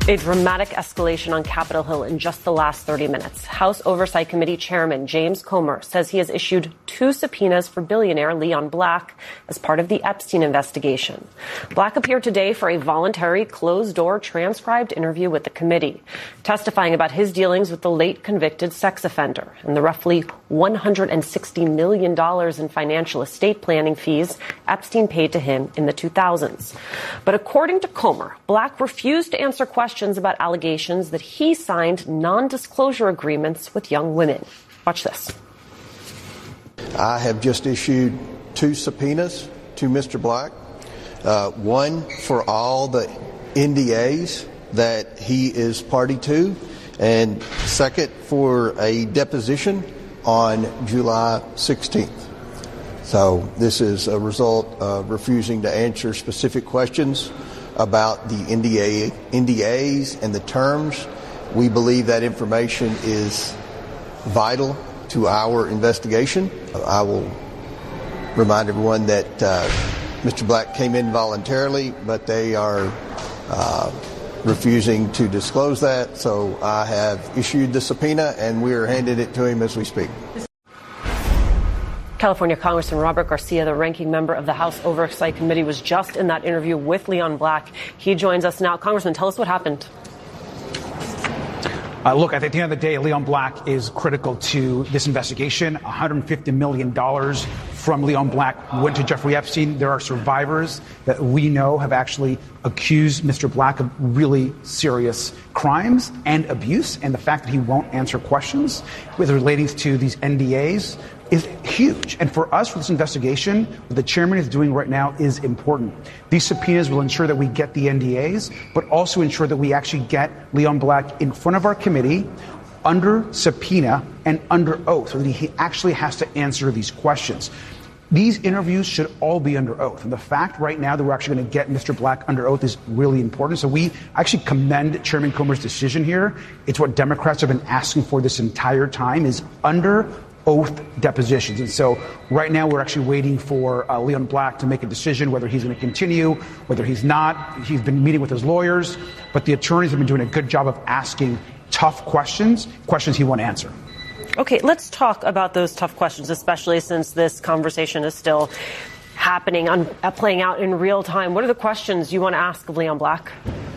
A dramatic escalation on Capitol Hill in just the last 30 minutes. House Oversight Committee Chairman James Comer says he has issued 2 subpoenas for billionaire Leon Black as part of the Epstein investigation. Black appeared today for a voluntary, closed-door, transcribed interview with the committee, testifying about his dealings with the late convicted sex offender and the roughly $160 million in financial estate planning fees Epstein paid to him in the 2000s. But according to Comer, Black refused to answer questions about allegations that he signed non-disclosure agreements with young women. Watch this. I have just issued 2 subpoenas to Mr. Black. One for all the NDAs that he is party to, and second for a deposition on July 16th. So this is a result of refusing to answer specific questions about the NDAs and the terms. We believe that information is vital to our investigation. I will remind everyone that Mr. Black came in voluntarily, but they are refusing to disclose that. So I have issued the subpoena, and we are handing it to him as we speak. California Congressman Robert Garcia, the ranking member of the House Oversight Committee, was just in that interview with Leon Black. He joins us now. Congressman, tell us what happened. Look, at the end of the day, Leon Black is critical to this investigation. $150 million from Leon Black went to Jeffrey Epstein. There are survivors that we know have actually accused Mr. Black of really serious crimes and abuse. And the fact that he won't answer questions with relating to these NDAs is huge. And for us, for this investigation, what the chairman is doing right now is important. These subpoenas will ensure that we get the NDAs, but also ensure that we actually get Leon Black in front of our committee under subpoena and under oath, so that he actually has to answer these questions. These interviews should all be under oath. And the fact right now that we're actually going to get Mr. Black under oath is really important. So we actually commend Chairman Comer's decision here. It's what Democrats have been asking for this entire time, is under oath depositions. And so right now we're actually waiting for Leon Black to make a decision whether he's going to continue, whether he's not. He's been meeting with his lawyers, but the attorneys have been doing a good job of asking tough questions he won't answer. Okay, let's talk about those tough questions, especially since this conversation is still happening, playing out in real time. What are the questions you want to ask of Leon Black?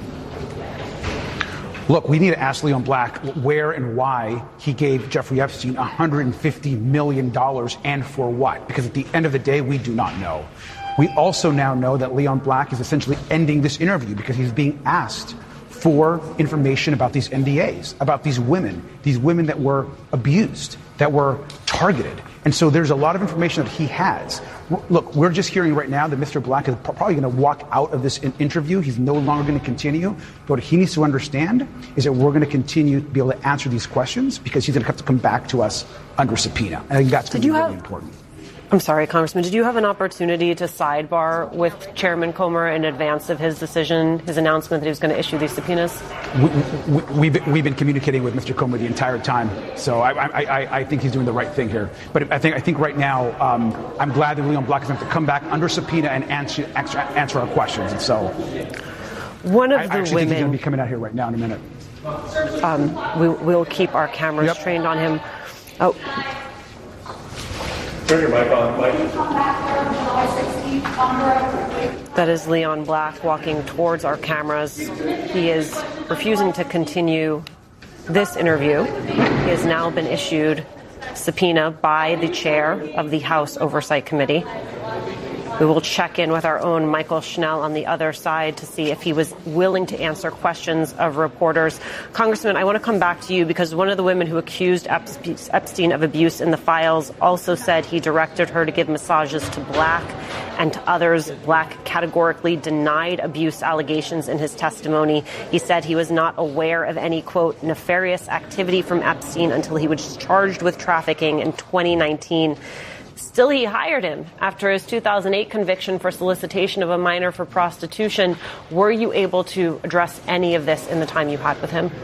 Look, we need to ask Leon Black where and why he gave Jeffrey Epstein $150 million and for what? Because at the end of the day, we do not know. We also now know that Leon Black is essentially ending this interview because he's being asked for information about these NDAs, about these women that were abused, that were targeted. And so there's a lot of information that he has. Look, we're just hearing right now that Mr. Black is probably going to walk out of this interview. He's no longer going to continue. But what he needs to understand is that we're going to continue to be able to answer these questions because he's going to have to come back to us under subpoena. I think that's going to be really important. I'm sorry, Congressman, did you have an opportunity to sidebar with Chairman Comer in advance of his decision, his announcement that he was going to issue these subpoenas? We've been communicating with Mr. Comer the entire time, so I think he's doing the right thing here. But I think right now I'm glad that Leon Black is going to come back under subpoena and answer our questions. And so one of I the actually women think he's going to be coming out here right now in a minute. We'll keep our cameras trained on him. Oh. Turn your mic on, Mike. That is Leon Black walking towards our cameras. He is refusing to continue this interview. He has now been issued subpoena by the chair of the House Oversight Committee. We will check in with our own Michael Schnell on the other side to see if he was willing to answer questions of reporters. Congressman, I want to come back to you because one of the women who accused Epstein of abuse in the files also said he directed her to give massages to Black and to others. Black categorically denied abuse allegations in his testimony. He said he was not aware of any, quote, nefarious activity from Epstein until he was charged with trafficking in 2019. Still, he hired him after his 2008 conviction for solicitation of a minor for prostitution. Were you able to address any of this in the time you had with him?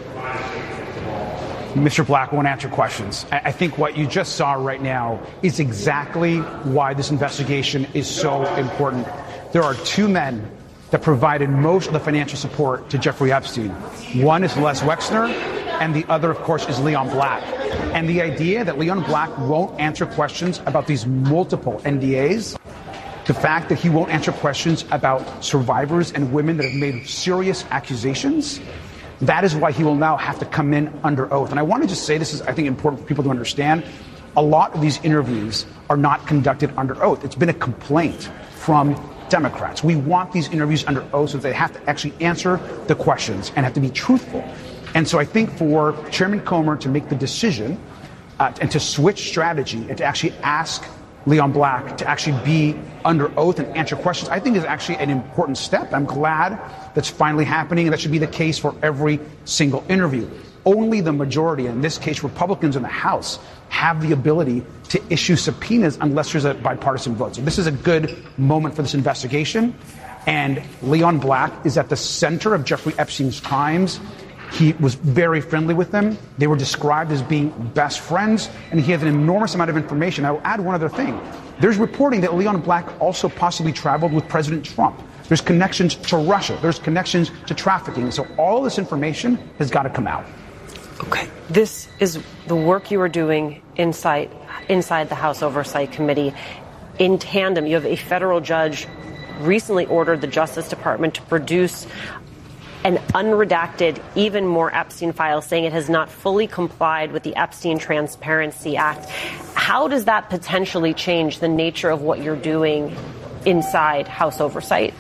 Mr. Black won't answer questions. I think what you just saw right now is exactly why this investigation is so important. There are 2 men that provided most of the financial support to Jeffrey Epstein. One is Les Wexner, and the other, of course, is Leon Black. And the idea that Leon Black won't answer questions about these multiple NDAs, the fact that he won't answer questions about survivors and women that have made serious accusations, that is why he will now have to come in under oath. And I want to just say, this is, I think, important for people to understand, a lot of these interviews are not conducted under oath. It's been a complaint from Democrats. We want these interviews under oath so that they have to actually answer the questions and have to be truthful. And so I think for Chairman Comer to make the decision and to switch strategy and to actually ask Leon Black to actually be under oath and answer questions, I think is actually an important step. I'm glad that's finally happening, and that should be the case for every single interview. Only the majority, in this case Republicans in the House, have the ability to issue subpoenas unless there's a bipartisan vote. So this is a good moment for this investigation. And Leon Black is at the center of Jeffrey Epstein's crimes. He was very friendly with them. They were described as being best friends, and he has an enormous amount of information. I will add one other thing. There's reporting that Leon Black also possibly traveled with President Trump. There's connections to Russia. There's connections to trafficking. So all this information has got to come out. Okay. This is the work you are doing inside the House Oversight Committee. In tandem, you have a federal judge recently ordered the Justice Department to produce an unredacted, even more Epstein file, saying it has not fully complied with the Epstein Transparency Act. How does that potentially change the nature of what you're doing inside House Oversight?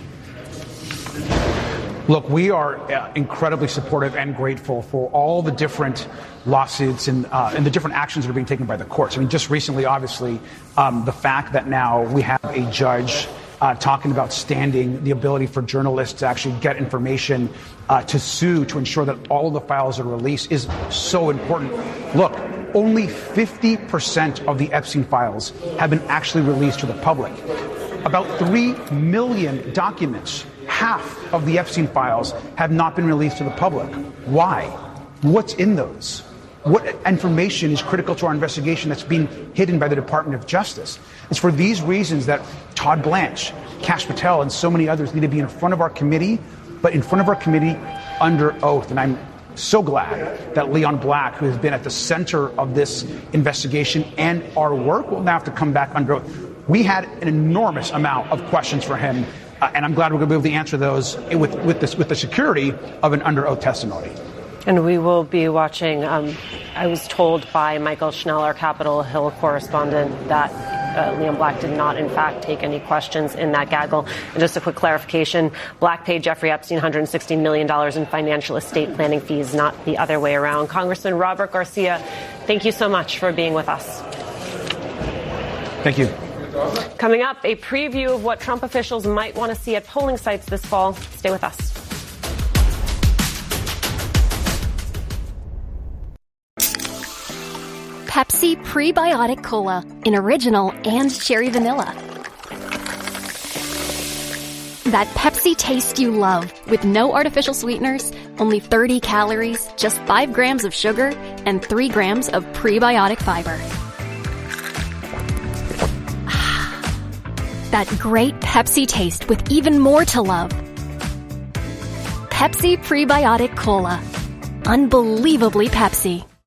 Look, we are incredibly supportive and grateful for all the different lawsuits and the different actions that are being taken by the courts. I mean, just recently, obviously, the fact that now we have a judge talking about standing the ability for journalists to actually get information to sue to ensure that all of the files are released is so important. Look, only 50% of the Epstein files have been actually released to the public. About 3 million documents, half of the Epstein files, have not been released to the public. Why? What's in those? What information is critical to our investigation that's being hidden by the Department of Justice? It's for these reasons that Todd Blanche, Kash Patel, and so many others need to be in front of our committee, but in front of our committee under oath. And I'm so glad that Leon Black, who has been at the center of this investigation and our work, will now have to come back under oath. We had an enormous amount of questions for him, and I'm glad we're going to be able to answer those with the security of an under oath testimony. And we will be watching. I was told by Michael Schnell, our Capitol Hill correspondent, that Leon Black did not, in fact, take any questions in that gaggle. And just a quick clarification, Black paid Jeffrey Epstein $160 million in financial estate planning fees, not the other way around. Congressman Robert Garcia, thank you so much for being with us. Thank you. Coming up, a preview of what Trump officials might want to see at polling sites this fall. Stay with us. Pepsi Prebiotic Cola in original and cherry vanilla. That Pepsi taste you love with no artificial sweeteners, only 30 calories, just 5 grams of sugar, and 3 grams of prebiotic fiber. That great Pepsi taste with even more to love. Pepsi Prebiotic Cola. Unbelievably Pepsi.